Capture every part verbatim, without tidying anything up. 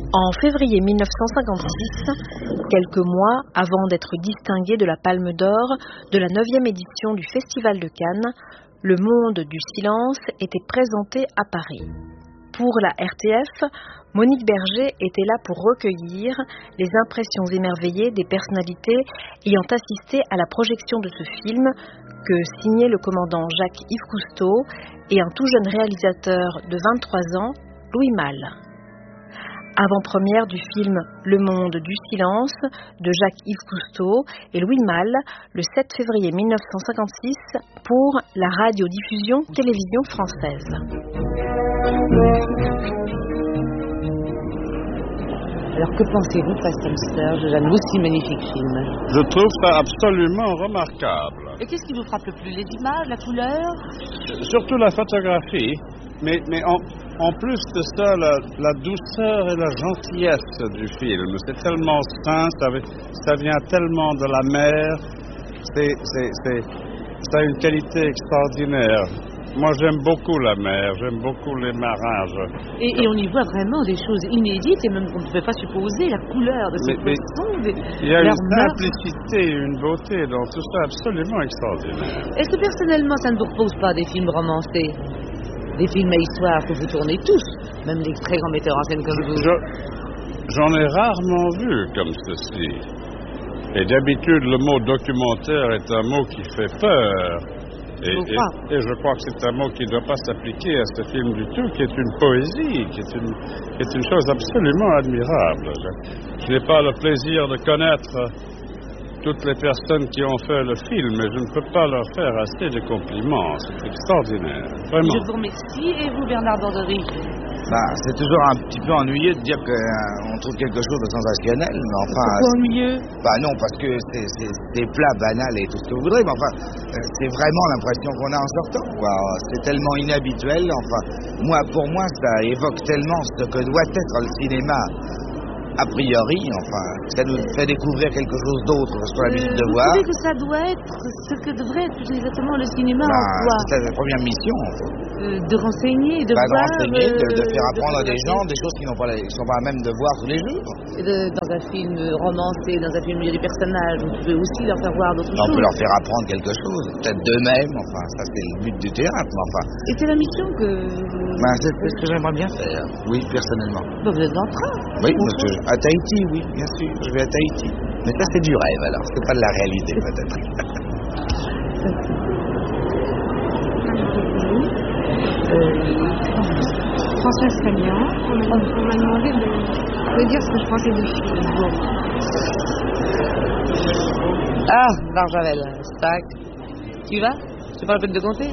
En février mille neuf cent cinquante-six, quelques mois avant d'être distingué de la Palme d'Or de la neuvième édition du Festival de Cannes, Le Monde du Silence était présenté à Paris. Pour la R T F, Monique Berger était là pour recueillir les impressions émerveillées des personnalités ayant assisté à la projection de ce film que signait le commandant Jacques-Yves Cousteau et un tout jeune réalisateur de vingt-trois ans, Louis Malle. Avant-première du film Le Monde du Silence de Jacques-Yves Cousteau et Louis Malle le sept février mille neuf cent cinquante-six pour la radiodiffusion télévision française. Alors que pensez-vous, Pascal Serge, d'un aussi magnifique film? Je trouve ça absolument remarquable. Et qu'est-ce qui vous frappe le plus? Les images, la couleur? Surtout la photographie, mais, mais en, en plus de ça, la, la douceur et la gentillesse du film. C'est tellement sain, ça, ça vient tellement de la mer, c'est, c'est, c'est, ça a une qualité extraordinaire. Moi, j'aime beaucoup la mer, j'aime beaucoup les marins. Je... Et, et on y voit vraiment des choses inédites et même qu'on ne pouvait pas supposer, la couleur de ces poissons. Des... Il y a une simplicité, une beauté dans tout ça absolument extraordinaire. Est-ce que personnellement, ça ne vous repose pas des films romancés? Des films à histoire que vous tournez tous, même les très grands metteurs en scène comme vous? Je... J'en ai rarement vu comme ceci. Et d'habitude, le mot documentaire est un mot qui fait peur. Et, et, et je crois que c'est un mot qui ne doit pas s'appliquer à ce film du tout, qui est une poésie, qui est une, qui est une chose absolument admirable. Je, je n'ai pas le plaisir de connaître toutes les personnes qui ont fait le film, mais je ne peux pas leur faire assez de compliments. C'est extraordinaire, vraiment. Je vous remercie. Et vous, Bernard Borderie? Bah, c'est toujours un petit peu ennuyeux de dire qu'on euh, trouve quelque chose de sensationnel, mais enfin... Pourquoi ennuyeux? Bah non, parce que c'est, c'est des plats banals et tout ce que vous voudrez, mais enfin, euh, c'est vraiment l'impression qu'on a en sortant, quoi. C'est tellement inhabituel, enfin, moi, pour moi, ça évoque tellement ce que doit être le cinéma, a priori, enfin, ça nous fait découvrir quelque chose d'autre sur l'habitude euh, de vous voir. Vous trouvez que ça doit être ce que devrait être exactement le cinéma bah, en quoi? C'est la première mission, en fait. Euh, de renseigner, de bah, voir... De renseigner, euh, de, de faire de apprendre à des gens de... des choses qui n'ont pas, qui sont pas à même de voir tous les jours. De, dans un film romancé, dans un film où il y a des personnages, vous pouvez aussi leur faire voir d'autres bah, choses. On peut leur faire apprendre quelque chose, peut-être d'eux-mêmes, enfin, ça c'est le but du théâtre, mais enfin... Et c'est la mission que... Bah, c'est ce que j'aimerais bien faire, oui, personnellement. Bah, vous êtes en train? Oui, parce que à Tahiti, oui, bien sûr, je vais à Tahiti. Mais ça c'est du rêve alors, c'est pas de la réalité peut-être. euh, Françoise Fabian, on m'a, on m'a demandé de, de dire ce que je pensais du film. Bon. Ah, Barjavel, tac. Tu vas? C'est pas la peine de compter?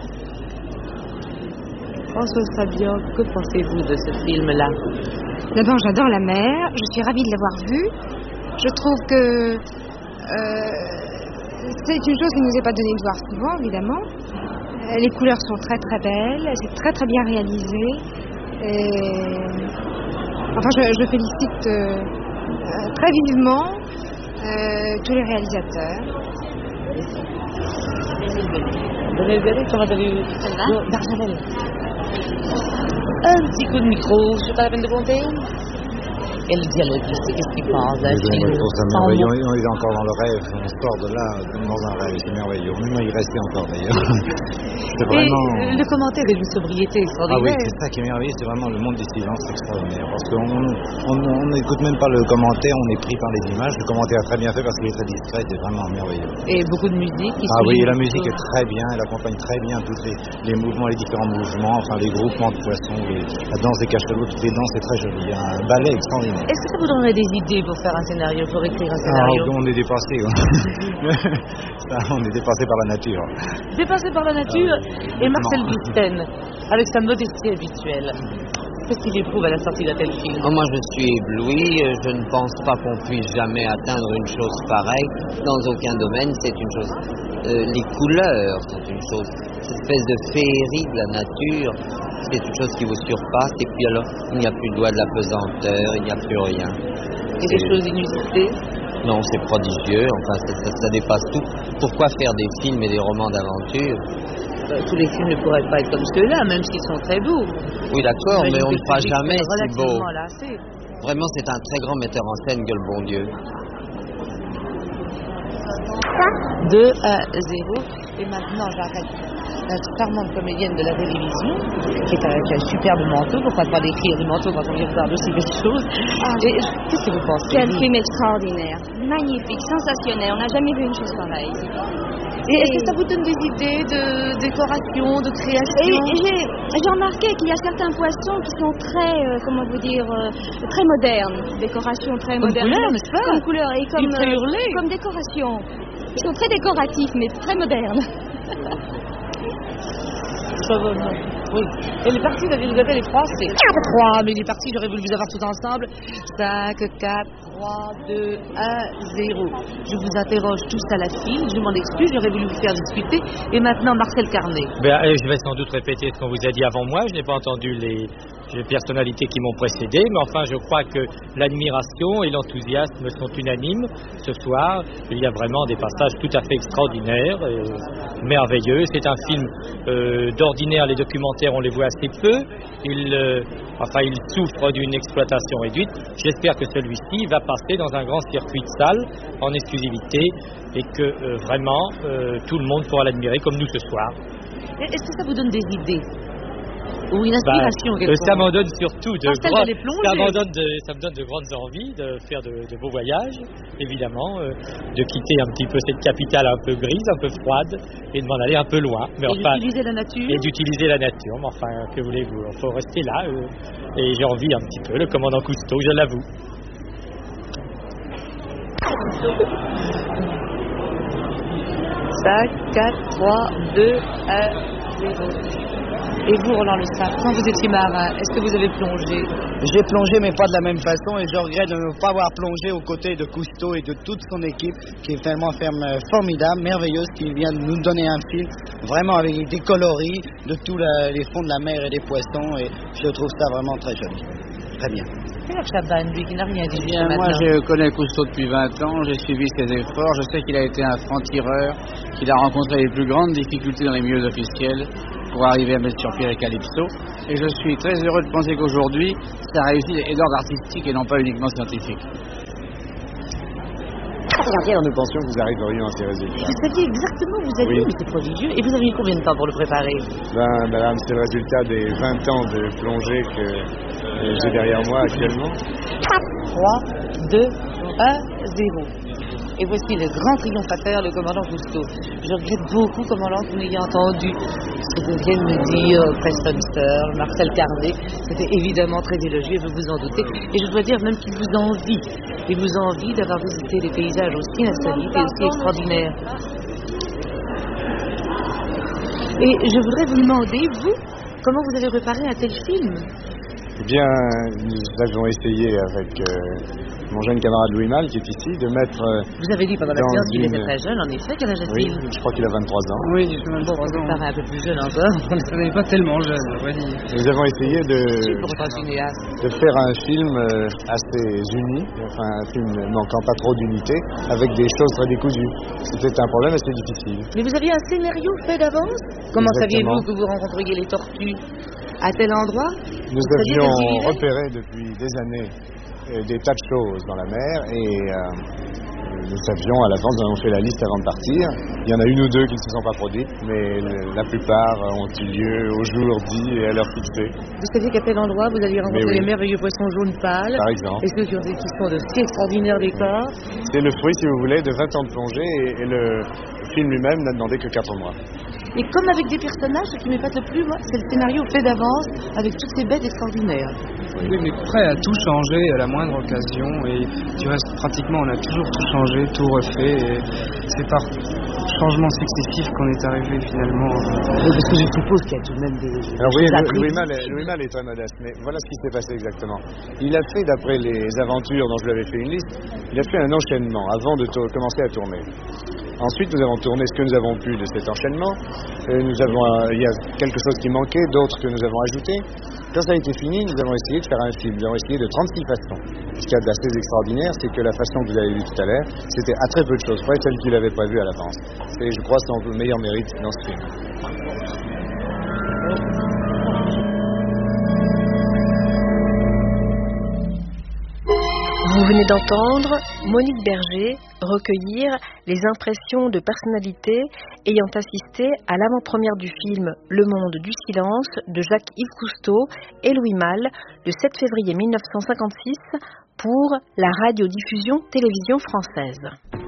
Françoise Fabian, que pensez-vous de ce film-là? D'abord, j'adore la mer, je suis ravie de l'avoir vue. Je trouve que euh, c'est une chose qui ne nous est pas donnée de voir souvent, évidemment. Les couleurs sont très très belles, c'est très très bien réalisé. Et... Enfin, je, je félicite euh, très vivement euh, tous les réalisateurs. Vous avez vu comment vous avez vu celle-là? Barjavel. Un petit coup de micro, c'est pas la peine de compter? Quel dialogue, qu'est-ce qu'il pense d'un film? C'est merveilleux, on est encore dans le rêve, on sort de là dans un rêve, c'est merveilleux. On aimerait y rester encore d'ailleurs. C'est vraiment... Et le commentaire est d'une sobriété extraordinaire. Ah oui, c'est ça qui est merveilleux, c'est vraiment le monde du silence extraordinaire. Parce qu'on n'écoute même pas le commentaire, on est pris par les images. Le commentaire est très bien fait parce qu'il est très discret, c'est vraiment merveilleux. Et beaucoup de musique qui Ah oui, la musique est très bien, elle accompagne très bien tous les, les mouvements, les différents mouvements, enfin les groupements de poissons, les, la danse des cachalots, toutes les danses, c'est très joli. Il y a un ballet extraordinaire. Est-ce que ça vous donnerait des idées pour faire un scénario, pour écrire un scénario? Ah, on est dépassé. Ça, on est dépassé par la nature. Dépassé par la nature. Ah, et Marcel Gusten, avec sa modestie habituelle, qu'est-ce qu'il éprouve à la sortie d'un tel film? Oh, moi, je suis ébloui. Je ne pense pas qu'on puisse jamais atteindre une chose pareille. Dans aucun domaine, c'est une chose. Euh, les couleurs sont une chose. Cette espèce de féerie de la nature, c'est une chose qui vous surpasse. Et puis alors, il n'y a plus de loi de la pesanteur, il n'y a plus rien. Et des choses inusitées? Non, c'est prodigieux. Enfin, ça, ça, ça dépasse tout. Pourquoi faire des films et des romans d'aventure? Euh, tous les films ne pourraient pas être comme ceux-là, même s'ils sont très beaux. Oui, d'accord, mais on ne fera jamais si beau. Lassé. Vraiment, c'est un très grand metteur en scène que le bon Dieu. deux à zéro. Et maintenant, j'arrête la charmante comédienne de la télévision, qui, est un, qui a un superbe manteau. Pourquoi pas décrire du manteau quand on vient voir aussi belles choses. Ah, Et qu'est-ce que vous pensez? Quel film extraordinaire, magnifique, sensationnel. On n'a jamais vu une chose pareille. Et est-ce que ça vous donne des idées de décoration, de création? Et j'ai, j'ai remarqué qu'il y a certains poissons qui sont très, euh, comment vous dire, euh, très modernes, décoration très Comme moderne. couleur, n'est-ce pas? Comme couleur et comme, très hurlé. euh, comme décoration. Ils sont très décoratifs, mais très modernes. Ça va, non. Oui. Et les parties, vous avez les trois, c'est trois, mais les parties, j'aurais voulu vous avoir tout ensemble. cinq, quatre, trois, deux, un, zéro. Je vous interroge tous à la file, je m'en excuse, j'aurais voulu vous faire discuter. Et maintenant, Marcel Carnet. Ben, je vais sans doute répéter ce qu'on vous a dit avant moi. Je n'ai pas entendu les, les personnalités qui m'ont précédé, mais enfin, je crois que l'admiration et l'enthousiasme sont unanimes ce soir. Il y a vraiment des passages tout à fait extraordinaires, et merveilleux. C'est un film euh, d'ordinaire, les documentaires, on les voit assez peu. Il, euh, enfin, il souffre d'une exploitation réduite. J'espère que celui-ci va passer dans un grand circuit de salles en exclusivité et que euh, vraiment euh, tout le monde pourra l'admirer comme nous ce soir. Est-ce que ça vous donne des idées ou une inspiration? Bah, euh, ça m'en donne surtout de grands, ça m'en donne de, ça me donne de grandes envies de faire de, de beaux voyages, évidemment, euh, de quitter un petit peu cette capitale un peu grise, un peu froide, et de m'en aller un peu loin. Mais et enfin, d'utiliser la nature. Et d'utiliser la nature. Mais enfin, que voulez-vous? Il faut rester là. Euh, et j'ai envie un petit peu, le commandant Cousteau, je l'avoue. cinq, quatre, trois, deux, un, zéro. Et vous, Roland Le Sac, quand vous étiez marin, est-ce que vous avez plongé? J'ai plongé, mais pas de la même façon, et je regrette de ne pas avoir plongé aux côtés de Cousteau et de toute son équipe, qui est vraiment formidable, merveilleuse, qui vient de nous donner un film, vraiment avec des coloris de tous la, les fonds de la mer et des poissons, et je trouve ça vraiment très joli. Très bien. Pierre Chaban, lui, qui n'a rien dit. Bien, moi, je connais Cousteau depuis vingt ans, j'ai suivi ses efforts, je sais qu'il a été un franc-tireur, qu'il a rencontré les plus grandes difficultés dans les milieux officiels pour arriver à mettre sur pied les Calypso, et je suis très heureux de penser qu'aujourd'hui, sa réussite est d'ordre artistique et non pas uniquement scientifique. Quand nous pensions que vous arriveriez à ces résultats. Vous saviez exactement, vous aviez, oui. Mais c'est prodigieux. Et vous avez eu combien de temps pour le préparer? Ben, madame, c'est le résultat des vingt ans de plongée que j'ai derrière moi actuellement. trois, deux, un, zéro. Et voici le grand triomphateur, le commandant Cousteau. Je regrette beaucoup, commandant, que vous n'ayez entendu ce que vient de me dire Preston Searle, Marcel Carnet. C'était évidemment très élogieux, vous vous en doutez. Et je dois dire même qu'il vous envie. Il vous envie d'avoir visité des paysages aussi insolites et aussi extraordinaires. Et je voudrais vous demander, vous, comment vous avez préparé un tel film? Eh bien, nous avons essayé avec euh, mon jeune camarade Louis Malle, qui est ici, de mettre... Euh, Vous avez dit pendant la séance qu'il était très jeune, en effet, quel âge a-t-il? Oui, je crois qu'il a vingt-trois ans. Oui, je suis même pas Bon, ça paraît un peu plus jeune encore. On n'est pas tellement jeune, on va dire. Nous avons essayé de, de faire un film euh, assez uni, enfin un film manquant pas trop d'unité, avec des choses très décousues. C'était un problème assez difficile. Mais vous aviez un scénario fait d'avance? Comment saviez-vous que vous rencontriez les tortues à tel endroit? Nous avions repéré depuis des années euh, des tas de choses dans la mer et euh, nous savions à l'avance, nous avons fait la liste avant de partir. Il y en a une ou deux qui ne se sont pas produites, mais le, la plupart ont eu lieu au jour dit et à l'heure fixée. Vous saviez qu'à tel endroit vous alliez rencontrer oui. les merveilleux poissons jaunes pâles? Par exemple. Est-ce que sur des questions de si extraordinaires décors? C'est le fruit, si vous voulez, de vingt ans de plongée et, et le film lui-même n'a demandé que quatre mois. Et comme avec des personnages, ce qui m'épate le plus, moi, c'est le scénario fait d'avance avec toutes ces bêtes extraordinaires. Oui, mais prêt à tout changer à la moindre occasion et du reste, pratiquement, on a toujours tout changé, tout refait et c'est par changement successif qu'on est arrivé finalement. Oui, parce que je suppose qu'il y a tout de même des... Alors oui, Louis Malle, Louis Malle est très modeste, mais voilà ce qui s'est passé exactement. Il a fait, d'après les aventures dont je lui avais fait une liste, il a fait un enchaînement avant de commencer à tourner. Ensuite, nous avons tourné ce que nous avons pu de cet enchaînement. Euh, nous avons, euh, il y a quelque chose qui manquait, d'autres que nous avons ajoutés. Quand ça a été fini, nous avons essayé de faire un film. Nous avons essayé de trente-six façons. Ce qu'il y a d'assez extraordinaire, c'est que la façon que vous avez vue tout à l'heure, c'était à très peu de choses près celle qu'il avait prévue à l'avance. Et je crois que c'est le meilleur mérite dans ce film. Vous venez d'entendre Monique Berger recueillir les impressions de personnalités ayant assisté à l'avant-première du film Le Monde du Silence de Jacques-Yves Cousteau et Louis Malle le sept février mille neuf cent cinquante-six pour la radiodiffusion télévision française.